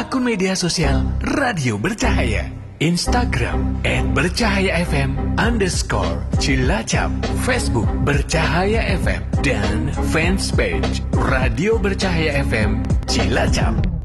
akun media sosial Radio Bercahaya, Instagram @bercahayafm_Cilacap, Facebook Bercahaya FM, dan fanspage Radio Bercahaya FM Cilacap.